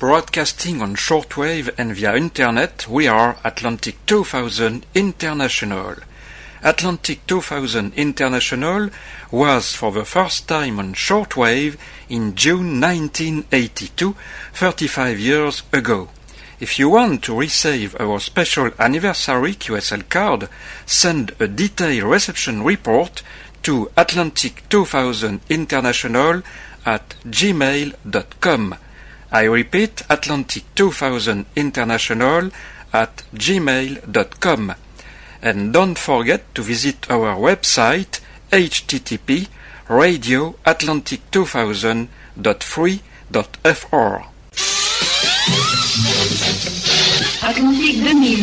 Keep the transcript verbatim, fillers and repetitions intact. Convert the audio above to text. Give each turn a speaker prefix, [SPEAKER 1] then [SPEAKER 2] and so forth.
[SPEAKER 1] broadcasting on shortwave and via internet, we are Atlantic two thousand International. Atlantic two thousand International was for the first time on shortwave in June nineteen eighty-two, thirty-five years ago. If you want to receive our special anniversary Q S L card, send a detailed reception report to Atlantic two thousand International at gmail dot com. I repeat, Atlantic two thousand International at gmail dot com. And don't forget to visit our website h t t p radio atlantic two thousand dot free dot f r.
[SPEAKER 2] Atlantique deux mille.